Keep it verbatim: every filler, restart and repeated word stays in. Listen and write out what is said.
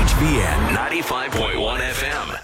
H V N ninety-five point one F M.